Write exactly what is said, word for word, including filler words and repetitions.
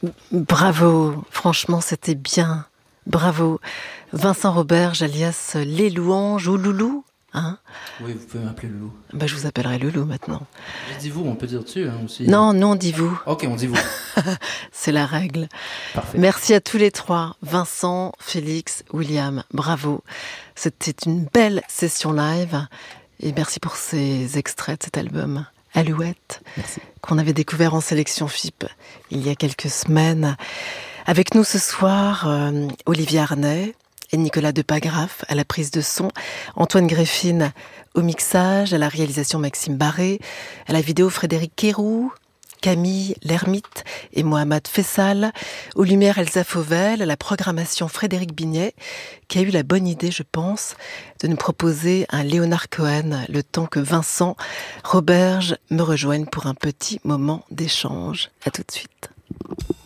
Bravo, franchement, c'était bien. Bravo. Vincent Roberge, alias Les Louanges ou Loulou, hein? Oui, vous pouvez m'appeler Loulou. Bah, je vous appellerai Loulou maintenant. J'ai dit vous, on peut dire tu hein, aussi. Non, non, on dit vous. Ok, on dit vous. C'est la règle. Parfait. Merci à tous les trois, Vincent, Félix, William, bravo. C'était une belle session live et merci pour ces extraits de cet album Alouette, Merci. Qu'on avait découvert en sélection F I P il y a quelques semaines. Avec nous ce soir, euh, Olivier Arnay et Nicolas Depagraf à la prise de son, Antoine Greffine au mixage, à la réalisation Maxime Barré, à la vidéo Frédéric Quéroux, Camille Lermite et Mohamed Fessal, aux lumières Elsa Fauvel, à la programmation Frédéric Bignet, qui a eu la bonne idée, je pense, de nous proposer un Léonard Cohen, le temps que Vincent Roberge me rejoigne pour un petit moment d'échange. À tout de suite.